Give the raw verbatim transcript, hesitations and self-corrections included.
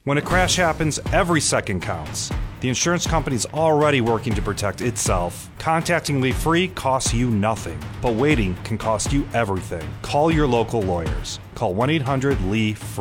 When a crash happens, every second counts. The insurance company's already working to protect itself. Contacting Lee Free costs you nothing, but waiting can cost you everything. Call your local lawyers. Call one eight hundred Lee Free.